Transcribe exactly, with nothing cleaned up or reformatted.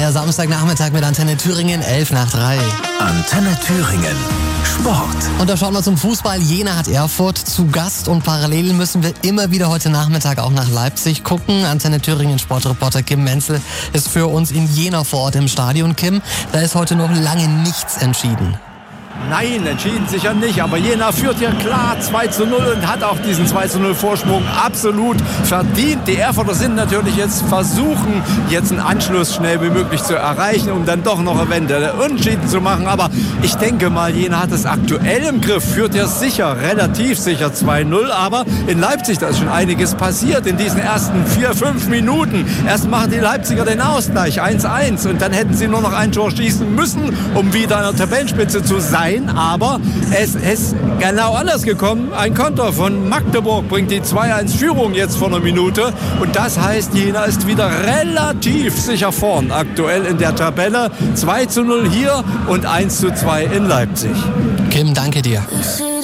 Der Samstagnachmittag mit Antenne Thüringen, elf nach drei. Antenne Thüringen. Sport. Und da schauen wir zum Fußball. Jena hat Erfurt zu Gast und parallel müssen wir immer wieder heute Nachmittag auch nach Leipzig gucken. Antenne Thüringen Sportreporter Kim Menzel ist für uns in Jena vor Ort im Stadion. Kim, da ist heute noch lange nichts entschieden. Nein, entschieden sicher nicht, aber Jena führt hier klar zwei zu null und hat auch diesen zwei zu null Vorsprung absolut verdient. Die Erfurter sind natürlich jetzt versuchen, jetzt einen Anschluss schnell wie möglich zu erreichen, um dann doch noch eventuell Unentschieden zu machen. Aber ich denke mal, Jena hat es aktuell im Griff, führt ja sicher, relativ sicher zwei null. Aber in Leipzig, da ist schon einiges passiert in diesen ersten vier, fünf Minuten. Erst machen die Leipziger den Ausgleich eins eins und dann hätten sie nur noch ein Tor schießen müssen, um wieder an der Tabellenspitze zu sein. Aber es ist genau anders gekommen. Ein Konter von Magdeburg bringt die zwei eins Führung jetzt vor einer Minute. Und das heißt, Jena ist wieder relativ sicher vorn aktuell in der Tabelle. zwei zu null hier und eins zu zwei in Leipzig. Kim, danke dir.